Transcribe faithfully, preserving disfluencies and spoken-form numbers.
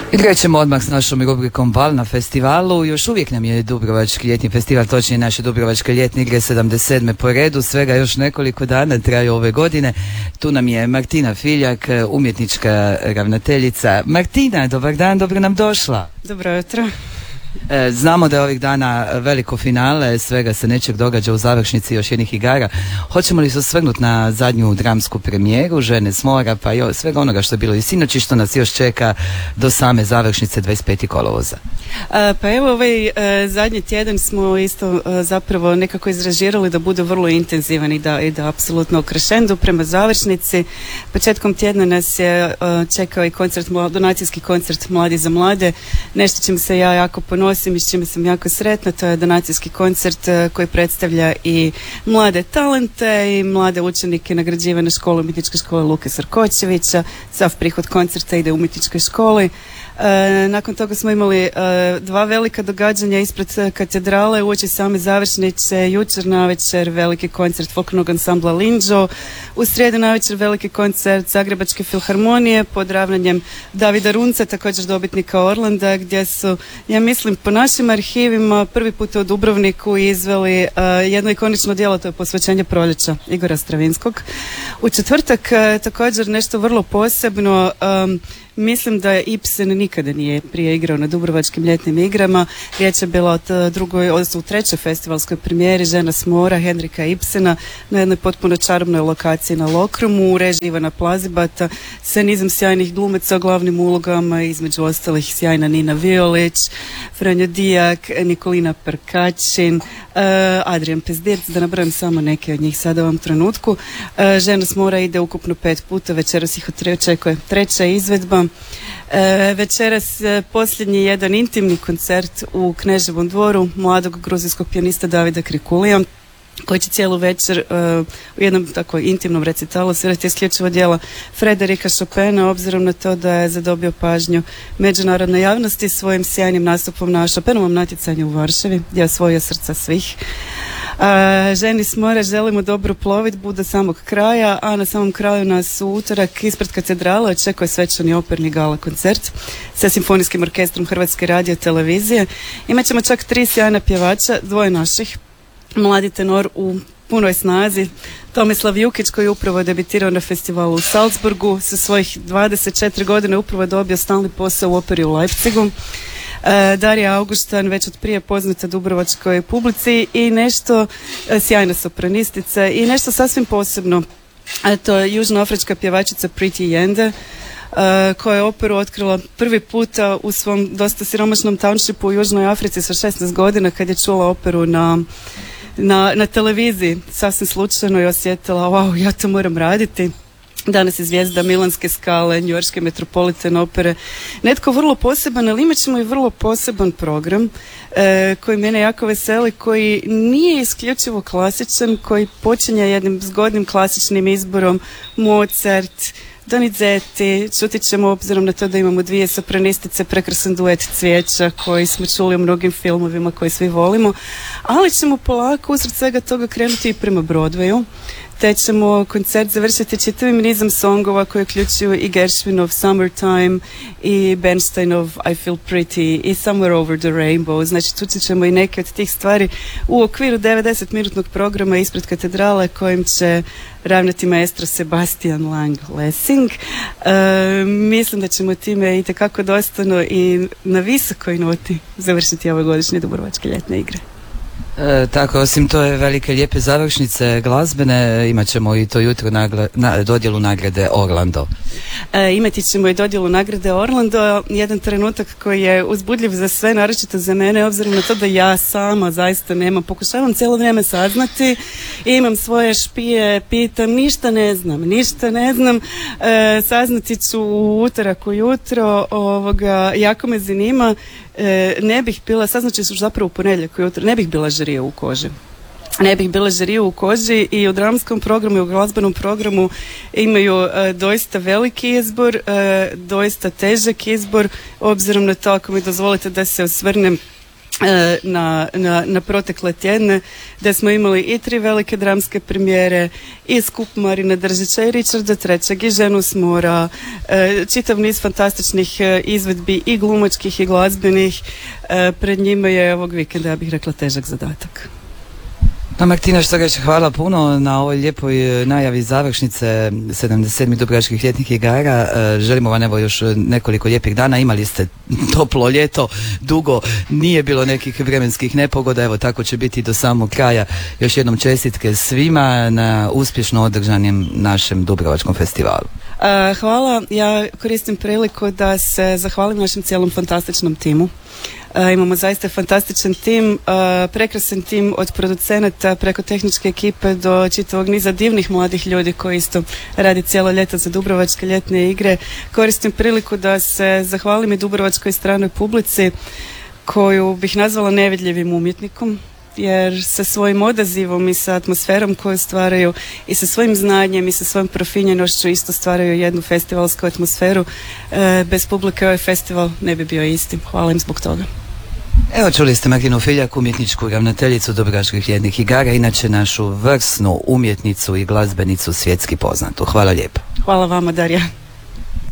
I krećemo odmah s našom rubrikom Bal na festivalu. Još uvijek nam je Dubrovački ljetni festival, točnije naše Dubrovačke ljetne igre sedamdeset sedme po redu. Svega još nekoliko dana traju ove godine. Tu nam je Martina Filjak, umjetnička ravnateljica. Martina, dobar dan, dobro nam došla. Dobro jutro. E, znamo da je ovih dana veliko finale, svega se nečeg događa u završnici još jednih igara. Hoćemo li se osvrnuti na zadnju dramsku premijeru Žene s mora, pa i svega onoga što je bilo i sinoć i što nas još čeka do same završnice dvadeset petog kolovoza? A, pa evo ovaj e, zadnji tjedan smo isto e, zapravo nekako izražirali da bude vrlo intenzivan i da, i da apsolutno krešendu prema završnici. Početkom tjedna nas je e, čekao i koncert, donacijski koncert Mladi za mlade, nešto čim se ja jako nosim i s čime sam jako sretna. To je donacijski koncert uh, koji predstavlja i mlade talente i mlade učenike nagrađivane škole umjetničke škole Luke Sarkočevića. Sav prihod koncerta ide u umjetničkoj školi. E, nakon toga smo imali e, dva velika događanja ispred katedrale uoči same završnice. Jučer navečer veliki koncert folklornog ansambla Linđo, u srijedu navečer veliki koncert Zagrebačke filharmonije pod ravnanjem Davida Runca, također dobitnika Orlanda, gdje su, ja mislim, po našim arhivima prvi put u Dubrovniku izveli e, jedno ikonično djelo, to je Posvećenje proljeća Igora Stravinskog. U četvrtak e, također nešto vrlo posebno. e, Mislim da je Ibsen nikada nije prije igrao na Dubrovačkim ljetnim igrama. Riječ je bila o drugoj, odnosno u trećoj festivalskoj premijeri Žena s mora Henrika Ibsena na jednoj potpuno čarobnoj lokaciji na Lokrumu u režiji Ivana Plazibata sa nizom sjajnih glumaca o glavnim ulogama, između ostalih sjajna Nina Violić, Franjo Dijak, Nikolina Prkačin, uh, Adrian Pezdirc, da nabrojim samo neke od njih sada u ovom trenutku. Uh, Žena s mora ide ukupno pet puta, večeras ih očekuje treća izvedba. E, večeras e, posljednji jedan intimni koncert u Kneževom dvoru mladog gruzijskog pijanista Davida Krikulija, koji će cijelu večer e, u jednom tako intimnom recitalu svirati isključivo djela Frederika Chopina, obzirom na to da je zadobio pažnju međunarodne javnosti svojim sjajnim nastupom na Chopinovom natjecanju u Varšavi, gdje je osvojio srca svih. A, Ženi s mora želimo dobru plovidbu do samog kraja, a na samom kraju nas u utorak ispred katedrale očekuje svečani operni gala koncert sa simfonijskim orkestrom Hrvatske radio televizije. Imaćemo čak tri sjajna pjevača, dvoje naših, mladi tenor u punoj snazi, Tomislav Jukić, koji je upravo debitirao na festivalu u Salzburgu, sa svojih dvadeset četiri godine upravo dobio stalni posao u operi u Leipzigu. E, Darija Augustan, već od prije poznata dubrovačkoj publici, i nešto e, sjajna sopranistica i nešto sasvim posebno, a to je južnoafrička pjevačica Pretty Yende, e, koja je operu otkrila prvi puta u svom dosta siromašnom townshipu u Južnoj Africi sa šesnaest godina, kad je čula operu na, na, na televiziji, sasvim slučajno, i osjetila, wow, ja to moram raditi. Danas je zvijezda Milanske Skale, njujorške Metropolitan opere. Netko vrlo poseban, ali imat ćemo i vrlo poseban program e, koji mene jako veseli, koji nije isključivo klasičan, koji počinje jednim zgodnim klasičnim izborom Mozart, Donizetti. Čutit ćemo, obzirom na to da imamo dvije sopranistice, prekrasan duet Cvijeća koji smo čuli u mnogim filmovima koji svi volimo, ali ćemo polako usred svega toga krenuti i prema Broadwayu, te ćemo koncert završiti čitavim nizom songova koji uključuju i Gershwinov Summertime i Bernsteinov I Feel Pretty i Somewhere Over the Rainbow. Znači, čutit ćemo i neke od tih stvari u okviru devedeset minutnog programa ispred katedrale kojim će ravnati maestro Sebastian Lang Lessing. E, mislim da ćemo time itekako dostojno i na visokoj noti završiti ove godišnje Dubrovačke ljetne igre. E, tako, osim to je velike lijepe završnice glazbene, imat ćemo i to jutro nagla, na, dodjelu nagrade Orlando. E, imati ćemo i dodjelu nagrade Orlando, jedan trenutak koji je uzbudljiv za sve, naročito za mene, obzirom na to da ja sama zaista nemam, pokušavam cijelo vrijeme saznati, imam svoje špije, pitam, ništa ne znam, ništa ne znam, e, saznati ću u utorak ujutro, ovoga, jako me zanima. E, ne bih bila, saznaći su zapravo u ponedjeljak ujutro, ne bih bila žirija u koži. Ne bih bila žirija u koži i u dramskom programu i u glazbenom programu imaju e, doista veliki izbor, e, doista težak izbor, obzirom na to, ako mi dozvolite da se osvrnem Na, na, na protekle tjedne, gdje smo imali i tri velike dramske premijere, i skup Marina Držića i Richarda trećeg i Ženu s mora, e, čitav niz fantastičnih e, izvedbi i glumačkih i glazbenih. E, pred njima je ovog vikenda, ja bih rekla, težak zadatak. No, Martina Štrgač, hvala puno na ovoj lijepoj najavi završnice sedamdeset sedmih Dubrovačkih ljetnih igara. Želimo vam evo još nekoliko lijepih dana. Imali ste toplo ljeto, dugo, nije bilo nekih vremenskih nepogoda, evo tako će biti do samog kraja. Još jednom čestitke svima na uspješno održanim našem Dubrovačkom festivalu. Hvala, ja koristim priliku da se zahvalim našem cijelom fantastičnom timu. Uh, imamo zaista fantastičan tim, uh, prekrasan tim od producenata preko tehničke ekipe do čitavog niza divnih mladih ljudi koji isto radi cijelo ljeto za Dubrovačke ljetne igre. Koristim priliku da se zahvalim i Dubrovačkoj stranoj publici koju bih nazvala nevidljivim umjetnikom, jer sa svojim odazivom i sa atmosferom koju stvaraju i sa svojim znanjem i sa svojom profinjenošću isto stvaraju jednu festivalsku atmosferu. E, bez publike ovaj festival ne bi bio isti. Hvala im zbog toga. Evo, čuli ste Martinu Filjak, umjetničku ravnateljicu Dubrovačkih ljetnih igara, inače našu vrsnu umjetnicu i glazbenicu svjetski poznatu. Hvala lijepo. Hvala vama, Darija.